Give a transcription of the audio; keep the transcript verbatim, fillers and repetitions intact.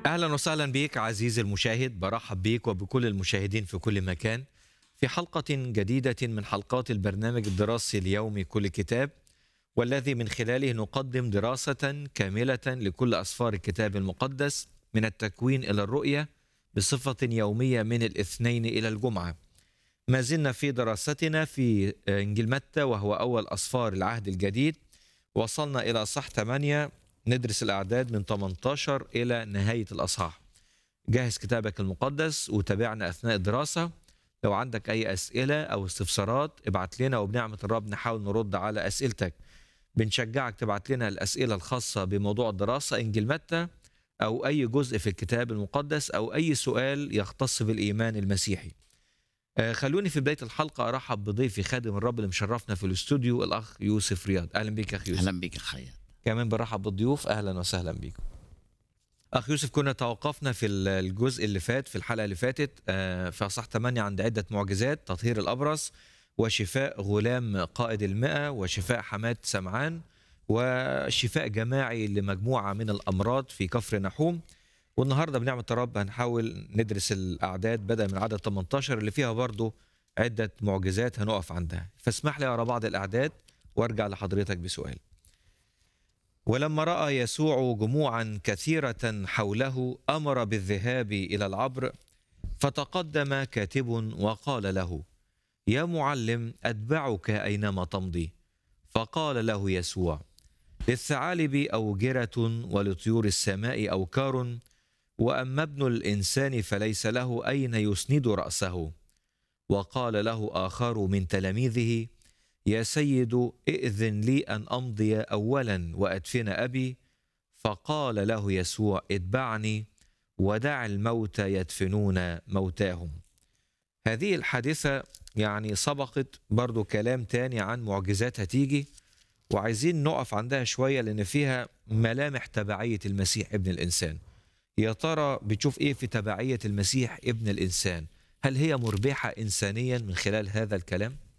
أهلا وسهلا بك عزيزي المشاهد، برحب بك وبكل المشاهدين في كل مكان في حلقة جديدة من حلقات البرنامج الدراسي اليومي كل كتاب، والذي من خلاله نقدم دراسة كاملة لكل أسفار الكتاب المقدس من التكوين إلى الرؤية بصفة يومية من الاثنين إلى الجمعة. ما زلنا في دراستنا في إنجيل متى وهو أول أسفار العهد الجديد. وصلنا إلى أصحاح ثمانية، ندرس الأعداد من ثمانية عشر إلى نهاية الأصحاح. جهز كتابك المقدس وتابعنا أثناء الدراسة. لو عندك أي أسئلة أو استفسارات ابعت لنا، وبنعمة الرب نحاول نرد على أسئلتك. بنشجعك تبعت لنا الأسئلة الخاصة بموضوع الدراسة إنجيل متى، أو أي جزء في الكتاب المقدس، أو أي سؤال يختص بالإيمان المسيحي. آه، خلوني في بداية الحلقة أرحب بضيفي خادم الرب اللي مشرفنا في الاستوديو، الأخ يوسف رياض. أهلا بك يا أخ يوسف. اهلا بك خير. كمان برحب بالضيوف، أهلا وسهلا بكم. أخ يوسف، كنا توقفنا في الجزء اللي فات، في الحلقة اللي فاتت آه، في أصحاح ثمانية عند عدة معجزات: تطهير الأبرص، وشفاء غلام قائد المئة، وشفاء حماة سمعان، وشفاء جماعي لمجموعة من الأمراض في كفر نحوم. والنهارده بنعمة الرب هنحاول ندرس الأعداد بدءا من عدد ثمانية عشر اللي فيها برضو عدة معجزات هنقف عندها. فاسمح لي أقرأ بعض الأعداد وارجع لحضرتك بسؤال. ولما رأى يسوع جموعا كثيرة حوله أمر بالذهاب إلى العبر، فتقدم كاتب وقال له: يا معلم، أتبعك أينما تمضي. فقال له يسوع: للثعالب أوجرة ولطيور السماء أوكار، وأما ابن الإنسان فليس له أين يسند رأسه. وقال له آخر من تلاميذه: يا سيد، ائذن لي أن أمضي أولا وأدفن أبي. فقال له يسوع: اتبعني ودع الموتى يدفنون موتاهم. هذه الحادثة يعني سبقت برضو كلام تاني عن معجزات هتيجي، وعايزين نقف عندها شوية لأن فيها ملامح تبعية المسيح ابن الإنسان. يا ترى بتشوف إيه في تبعية المسيح ابن الإنسان؟ هل هي مربحة إنسانيا من خلال هذا الكلام؟